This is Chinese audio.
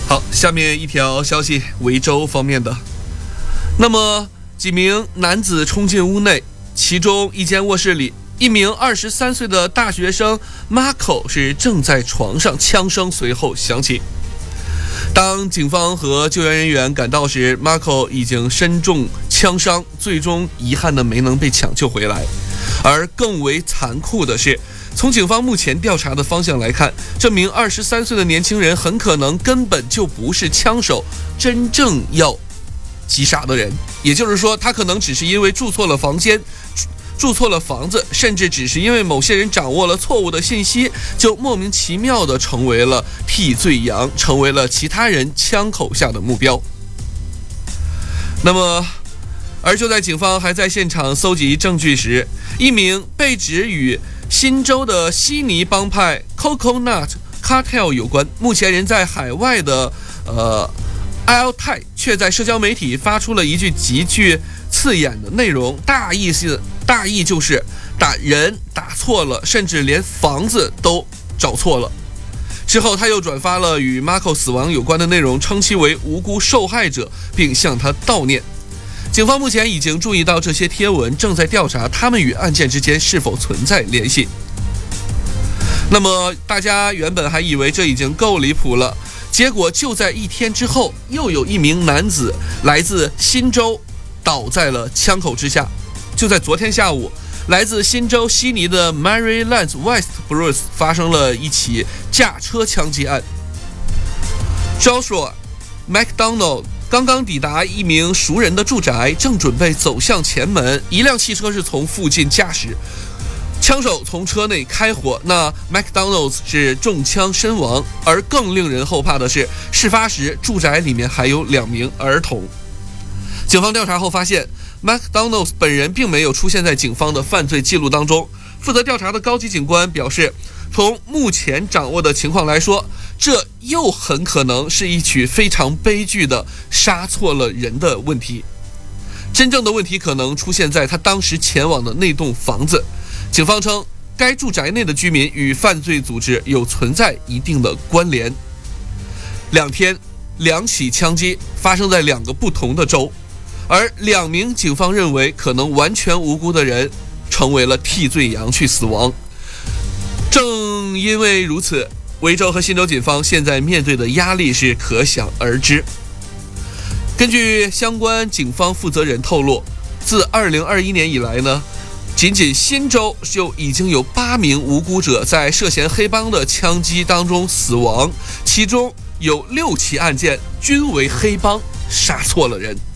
好，下面一条消息，维州方面的。那么几名男子冲进屋内，其中一间卧室里，一名23岁的大学生 Marco 是正在床上，枪声随后响起。当警方和救援人员赶到时， Marco 已经身中枪伤，最终遗憾的没能被抢救回来。而更为残酷的是，从警方目前调查的方向来看，这名23岁的年轻人很可能根本就不是枪手真正要击杀的人，也就是说，他可能只是因为住错了房子，甚至只是因为某些人掌握了错误的信息，就莫名其妙地成为了替罪羊，成为了其他人枪口下的目标。那么而就在警方还在现场搜集证据时，一名被指与新州的悉尼帮派 Coconut Cartel 有关，目前人在海外的Al Tai 却在社交媒体发出了一句极具刺眼的内容，大意就是打人打错了，甚至连房子都找错了。之后他又转发了与 Marco 死亡有关的内容，称其为无辜受害者，并向他悼念。警方目前已经注意到这些贴文，正在调查他们与案件之间是否存在联系。那么大家原本还以为这已经够离谱了，结果就在1天之后，又有一名男子来自新州倒在了枪口之下。就在昨天下午，来自新州悉尼的 Maryland Westboro 发生了一起驾车枪击案。Joshua McDonald 刚刚抵达一名熟人的住宅，正准备走向前门，一辆汽车是从附近驾驶，枪手从车内开火，那 McDonald 是中枪身亡。而更令人后怕的是，事发时住宅里面还有2名儿童。警方调查后发现， McDonald 本人并没有出现在警方的犯罪记录当中。负责调查的高级警官表示，从目前掌握的情况来说，这又很可能是一起非常悲剧的杀错了人的问题。真正的问题可能出现在他当时前往的那栋房子。警方称，该住宅内的居民与犯罪组织有存在一定的关联。2天2起枪击发生在2个不同的州，而2名警方认为可能完全无辜的人成为了替罪羊去死亡。正因为如此，维州和新州警方现在面对的压力是可想而知。根据相关警方负责人透露，自2021年以来呢，仅仅新州就已经有8名无辜者在涉嫌黑帮的枪击当中死亡，其中有6起案件均为黑帮杀错了人。